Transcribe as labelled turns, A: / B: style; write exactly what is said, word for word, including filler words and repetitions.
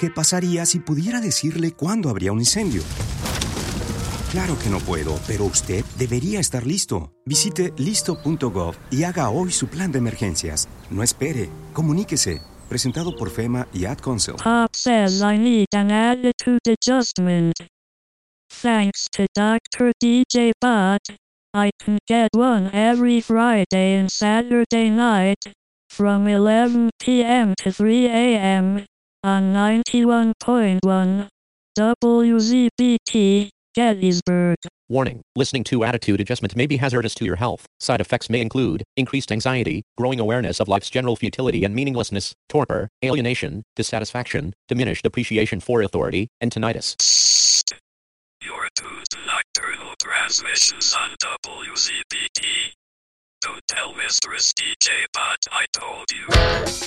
A: ¿Qué pasaría si pudiera decirle cuándo habría un incendio? Claro que no puedo, pero usted debería estar listo. Visite listo punto gov y haga hoy su plan de emergencias. No espere, comuníquese. Presentado por FEMA y Ad Council.
B: Pop says I need an attitude adjustment. Thanks to Doctor D J Bot, I can get one every Friday and Saturday night from eleven p.m. to three a.m. on ninety-one point one W Z B T, Gettysburg.
C: Warning, listening to attitude adjustment may be hazardous to your health. Side effects may include increased anxiety, growing awareness of life's general futility and meaninglessness, torpor, alienation, dissatisfaction, diminished appreciation for authority, and tinnitus.
D: You're tuned to Nocturnal Transmissions on W Z B T. Don't tell Mistress D J Bot I told you.